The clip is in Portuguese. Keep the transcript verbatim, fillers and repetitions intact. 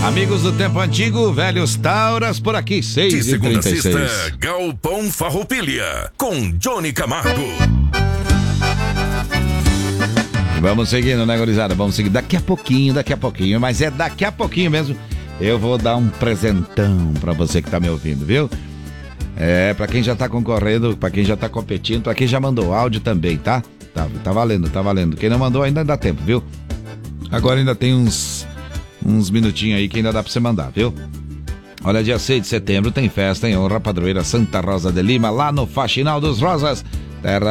Amigos do tempo antigo, velhos tauras por aqui, seis e trinta e seis. De segunda a sexta, Galpão Farroupilha, com Johnny Camargo. Vamos seguindo, né, gurizada? Vamos seguir daqui a pouquinho, daqui a pouquinho, mas é daqui a pouquinho mesmo. Eu vou dar um presentão pra você que tá me ouvindo, viu? É, pra quem já tá concorrendo, pra quem já tá competindo, pra quem já mandou áudio também, tá? Tá, tá valendo, tá valendo. Quem não mandou ainda dá tempo, viu? Agora ainda tem uns, uns minutinhos aí que ainda dá pra você mandar, viu? Olha, dia seis de setembro tem festa em honra à padroeira Santa Rosa de Lima, lá no Faxinal dos Rosas, terra